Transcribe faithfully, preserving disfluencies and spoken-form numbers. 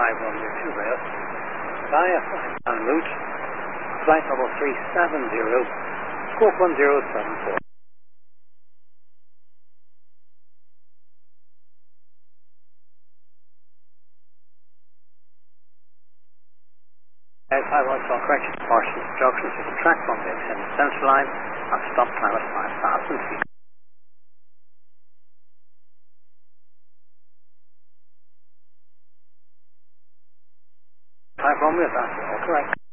five Romeo two rail, via en route, flight level three seven zero, scope one zero seven four. five one twelve correction, partial instructions to the track from the extended central line and stop time at five thousand feet. five Romeo, that's all correct.